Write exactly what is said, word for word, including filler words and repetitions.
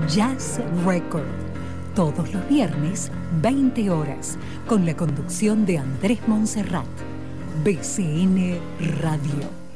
Jazz Record. Todos los viernes, veinte horas, con la conducción de Andrés Montserrat. B C N Radio.